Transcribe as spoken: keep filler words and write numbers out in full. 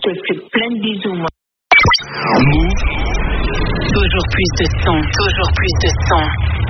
te fais plein de bisous, moi. Move. Toujours plus de son, toujours plus de son.